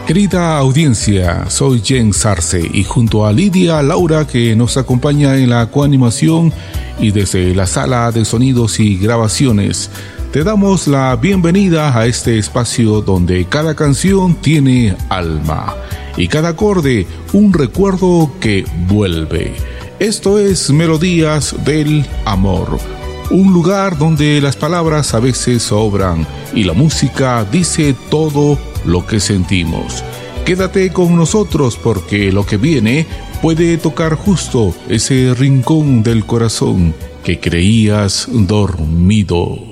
Querida audiencia, soy Jens Arce y junto a Lidia Laura, que nos acompaña en la coanimación y desde la sala de sonidos y grabaciones, te damos la bienvenida a este espacio donde cada canción tiene alma y cada acorde un recuerdo que vuelve. Esto es Melodías del Amor, un lugar donde las palabras a veces sobran y la música dice todo lo que sentimos. Quédate con nosotros porque lo que viene puede tocar justo ese rincón del corazón que creías dormido.